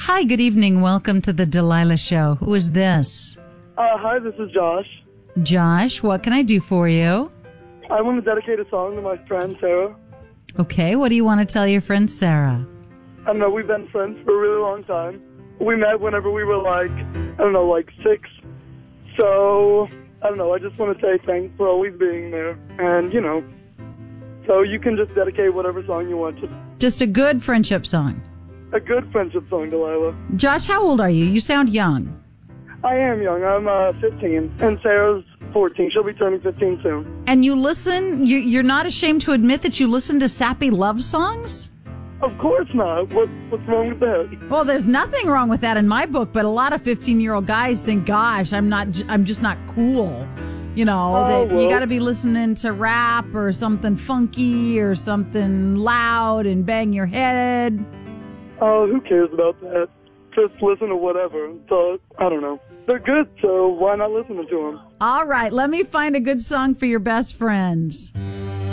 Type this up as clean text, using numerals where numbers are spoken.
Hi, good evening. Welcome to the Delilah Show. Who is this? Hi, this is Josh. Josh, what can I do for you? I want to dedicate a song to my friend, Sarah. Okay, what do you want to tell your friend Sarah? I don't know, we've been friends for a really long time. We met whenever we were like 6. So, I don't know, I just want to say thanks for always being there. And, so you can just dedicate whatever song you want. Just a good friendship song. A good friendship song, Delilah. Josh, how old are you? You sound young. I am young. I'm 15, and Sarah's 14. She'll be turning 15 soon. And you listen, you're not ashamed to admit that you listen to sappy love songs? Of course not. What's wrong with that? Well, there's nothing wrong with that in my book, but a lot of 15-year-old guys think, gosh, I'm just not cool. You got to be listening to rap or something funky or something loud and bang your head. Oh, who cares about that? Just listen to whatever. So, I don't know. They're good, so why not listen to them? All right, let me find a good song for your best friends.